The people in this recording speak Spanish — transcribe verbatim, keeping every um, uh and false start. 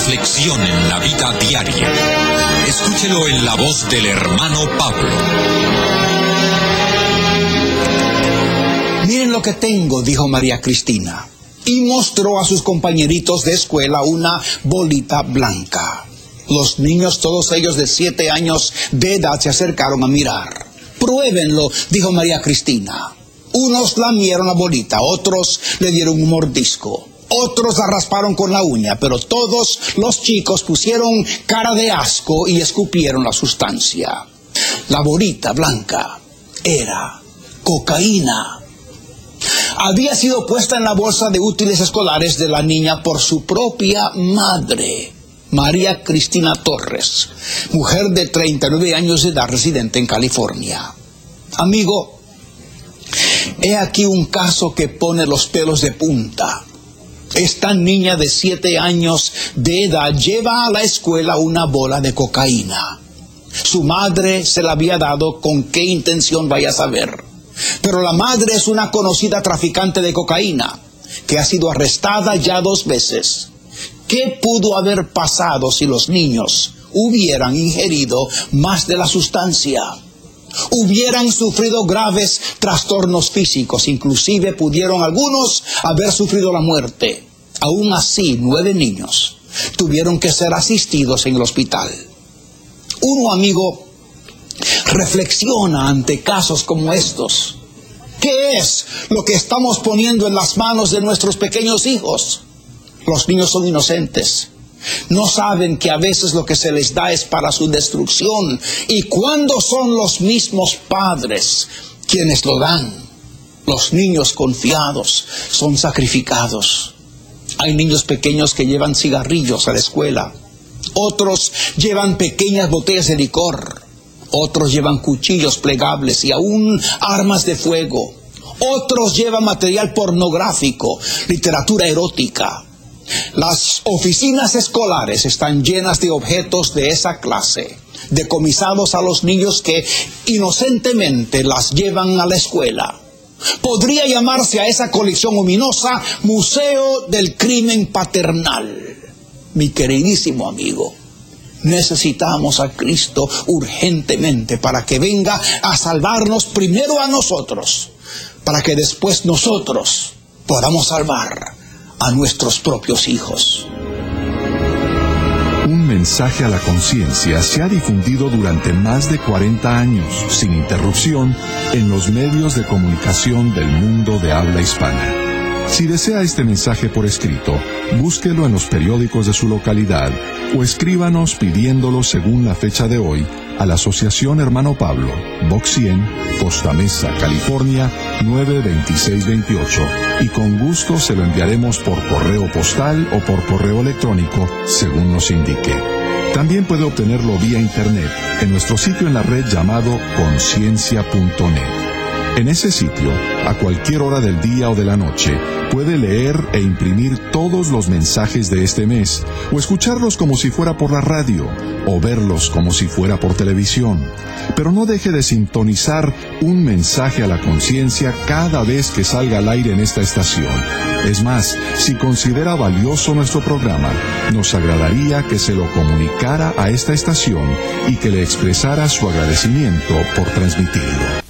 reflexión en la vida diaria. Escúchelo en la voz del hermano Pablo. Miren lo que tengo, dijo María Cristina, y mostró a sus compañeritos de escuela una bolita blanca. Los niños, todos ellos de siete años de edad, se acercaron a mirar. Pruébenlo, dijo María Cristina. Unos lamieron la bolita, otros le dieron un mordisco, otros la rasparon con la uña, pero todos los chicos pusieron cara de asco y escupieron la sustancia. La bolita blanca era cocaína. Había sido puesta en la bolsa de útiles escolares de la niña por su propia madre, María Cristina Torres, mujer de treinta y nueve años de edad, residente en California. Amigo, he aquí un caso que pone los pelos de punta. Esta niña de siete años de edad lleva a la escuela una bola de cocaína. Su madre se la había dado, con qué intención vaya a saber. Pero la madre es una conocida traficante de cocaína, que ha sido arrestada ya dos veces. ¿Qué pudo haber pasado si los niños hubieran ingerido más de la sustancia? Hubieran sufrido graves trastornos físicos, inclusive pudieron algunos haber sufrido la muerte. Aún así, nueve niños tuvieron que ser asistidos en el hospital. Uno, amigo, reflexiona ante casos como estos. ¿Qué es lo que estamos poniendo en las manos de nuestros pequeños hijos? Los niños son inocentes. No saben que a veces lo que se les da es para su destrucción. ¿Y cuándo son los mismos padres quienes lo dan? Los niños confiados son sacrificados. Hay niños pequeños que llevan cigarrillos a la escuela. Otros llevan pequeñas botellas de licor. Otros llevan cuchillos plegables y aún armas de fuego. Otros llevan material pornográfico, literatura erótica. Las oficinas escolares están llenas de objetos de esa clase, decomisados a los niños que inocentemente las llevan a la escuela. Podría llamarse a esa colección ominosa Museo del Crimen Paternal. Mi queridísimo amigo, necesitamos a Cristo urgentemente para que venga a salvarnos primero a nosotros, para que después nosotros podamos salvar a nuestros propios hijos. Un mensaje a la conciencia se ha difundido durante más de cuarenta años, sin interrupción, en los medios de comunicación del mundo de habla hispana. Si desea este mensaje por escrito, búsquelo en los periódicos de su localidad o escríbanos pidiéndolo según la fecha de hoy a la Asociación Hermano Pablo, Box cien, Costa Mesa, California, nueve veintiséis veintiocho, y con gusto se lo enviaremos por correo postal o por correo electrónico, según nos indique. También puede obtenerlo vía internet en nuestro sitio en la red llamado conciencia punto net. En ese sitio, a cualquier hora del día o de la noche, puede leer e imprimir todos los mensajes de este mes, o escucharlos como si fuera por la radio, o verlos como si fuera por televisión. Pero no deje de sintonizar un mensaje a la conciencia cada vez que salga al aire en esta estación. Es más, si considera valioso nuestro programa, nos agradaría que se lo comunicara a esta estación y que le expresara su agradecimiento por transmitirlo.